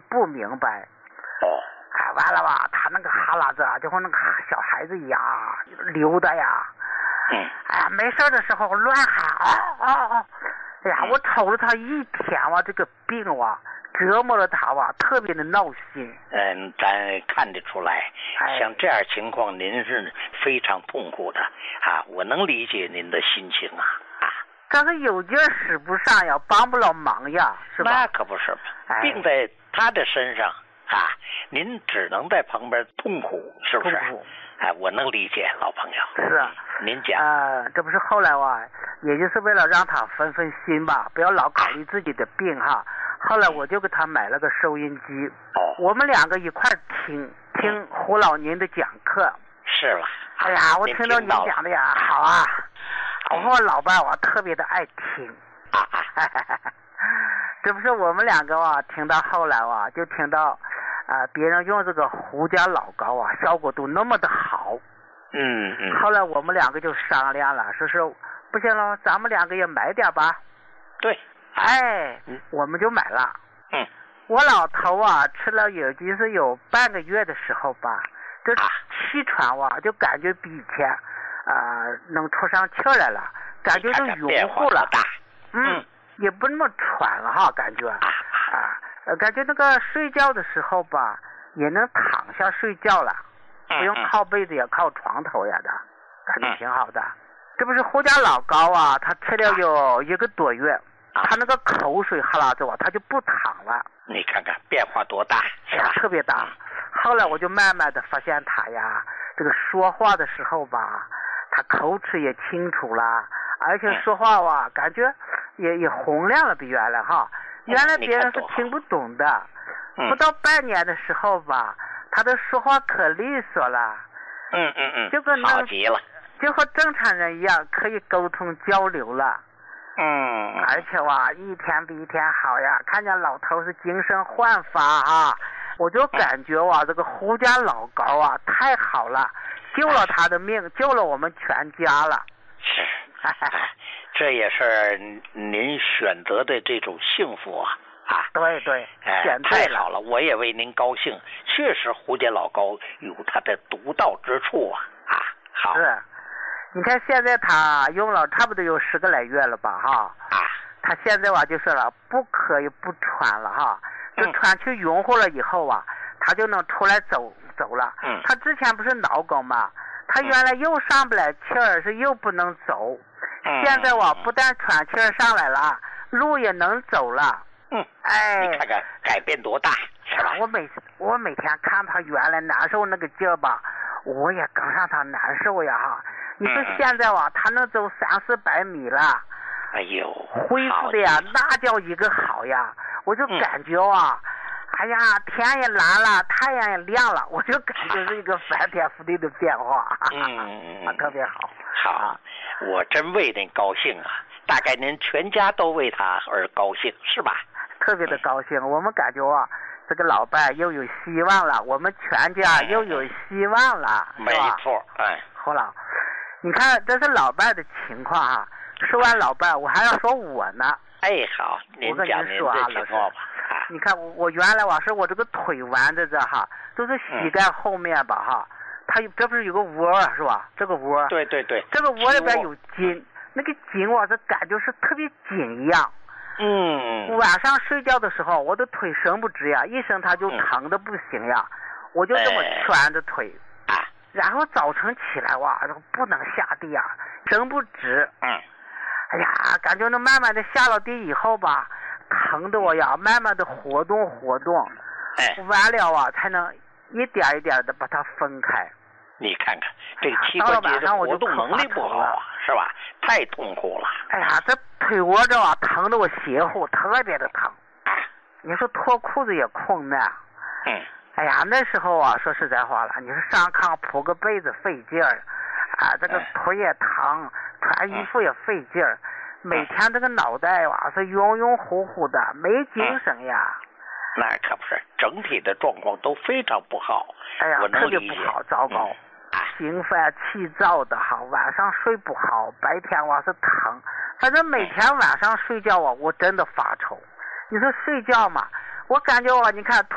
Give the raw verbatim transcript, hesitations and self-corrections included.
不明白。 哦。 哎，完了吧，他那个哈喇子啊，就和那个小孩子一样流的呀。 嗯。 哎呀，没事的时候乱喊，哦哦哦。哎呀，我瞅着他一天哇，这个病哇，折磨了他哇，特别的闹心。 嗯，咱看得出来， 哎、 像这样情况，您是非常痛苦的啊，我能理解您的心情啊啊。 但是有劲使不上呀，帮不了忙呀，是吧？ 那可不是嘛， 哎、 病在他的身上啊，您只能在旁边痛苦，是不是？ 痛苦。 哎，我能理解，老朋友。 是啊， 您讲。 呃，这不是后来哇，也就是为了让他分分心吧，不要老考虑自己的病哈。后来我就给他买了个收音机， 哦， 我们两个一块听听胡老您的讲课。 是了。 哎呀，我听到您讲的呀，好啊。我和我老伴我特别的爱听。 啊啊。 这不是我们两个啊，听到后来啊，就听到。啊、呃，别人用这个胡家老膏啊，效果都那么的好。 嗯嗯。 后来我们两个就商量了，说是不行了，咱们两个也买点吧。 对。 哎， 嗯、 我们就买了。 嗯。 我老头啊，吃了有就是有半个月的时候吧，这气喘哇，就感觉比以前啊、呃、能出上气来了，感觉就匀乎了。 嗯。 嗯，也不那么喘了哈，感觉。 啊。 啊。呃，感觉那个睡觉的时候吧，也能躺下睡觉了，不用靠被子也靠床头呀的，感觉挺好的。嗯、这不是胡家老膏啊，他吃了有一个多月，啊、他那个口水哈喇子啊，他就不淌了。 你看看变化多大，是吧？ 特别大。后来我就慢慢的发现他呀，这个说话的时候吧，他口齿也清楚了，而且说话哇，嗯、感觉也也洪亮了，比原来哈。原来别人是听不懂的， 嗯、 不到半年的时候吧，他的说话可利索了。 嗯嗯嗯， 就跟好极了， 就和正常人一样，可以沟通交流了。 嗯， 而且哇，一天比一天好呀！看见老头是精神焕发啊，我就感觉哇，嗯、这个胡家老膏啊，太好了，救了他的命，救了我们全家了。 是。这也是您选择的这种幸福啊啊！ 对对， 选对了，太好了，我也为您高兴。确实，胡家老膏有它的独到之处啊啊！好， 是，你看现在他用了差不多有十个来月了吧哈啊！ 他现在吧就说了，不可以不穿了哈，这穿去匀乎了以后啊，他就能出来走走了。 嗯， 他之前不是脑梗吗？他原来又上不来气儿，是又不能走。 嗯、 现在我不但喘气儿上来了，路也能走了。 嗯， 哎， 你看看改变多大，是吧？ 我每我每天看他原来难受那个劲儿吧，我也跟上他难受呀哈。你说现在哇，嗯、他能走三四百米了。 哎呦， 恢复的呀，那叫一个好呀！我就感觉啊。嗯哎呀，天也蓝了，太阳也亮了，我就感觉是一个翻天覆地的变化。 嗯嗯，特别好。 好，我真为您高兴啊！大概您全家都为他而高兴，是吧？ 特别的高兴，嗯、我们感觉啊，这个老伴又有希望了，我们全家又有希望了， 嗯、是吧？没错，哎。 好了，你看这是老伴的情况啊。说完老伴，我还要说我呢。 哎，好，您讲您的情况吧。 你看我我原来我是我这个腿弯在这哈，都是膝盖后面吧哈，它这不是有个窝是吧？这个窝， 对对对， 这个窝里边有筋，那个筋我这感觉是特别紧一样。 嗯。 晚上睡觉的时候，我的腿伸不直呀，一伸它就疼的不行呀，嗯、我就这么蜷着腿， 啊、 哎，然后早晨起来哇，不能下地呀，伸不直。 嗯。 哎呀，感觉那慢慢的下了地以后吧。疼的我呀，慢慢的活动活动， 哎， 完了啊，才能一点一点的把它分开。 你看看这个膝关节的活动能力不好啊，是吧？太痛苦了。 哎呀，这腿窝着啊，疼的我邪乎，特别的疼。 啊， 你说脱裤子也困难。 嗯。 哎呀，那时候啊，说实在话了，你说上炕铺个被子费劲儿，啊，这个腿也疼，穿衣服也费劲儿。每天这个脑袋哇是晕晕乎乎的，没精神呀。 嗯、那可不是，整体的状况都非常不好。 哎呀，特别不好，糟糕， 嗯、 心烦气躁的哈，晚上睡不好，白天哇是疼，反正每天晚上睡觉啊，我真的发愁。你说睡觉嘛，我感觉啊，你看